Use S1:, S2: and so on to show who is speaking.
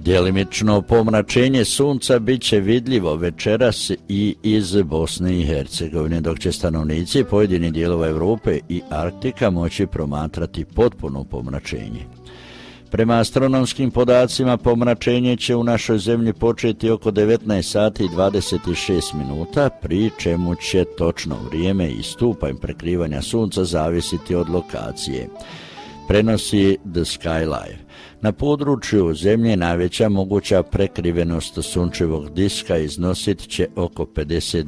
S1: Djelimično pomračenje sunca bit će vidljivo večeras i iz Bosne i Hercegovine, dok će stanovnici pojedinih dijelova Europe i Arktika moći promatrati potpuno pomračenje. Prema astronomskim podacima, pomračenje će u našoj zemlji početi oko 19 sati i 26 minuta, pri čemu će točno vrijeme i stupanj prekrivanja sunca zavisiti od lokacije. Prenosi The Sky Live. Na području zemlje najveća moguća prekrivenost sunčevog diska iznosit će oko 52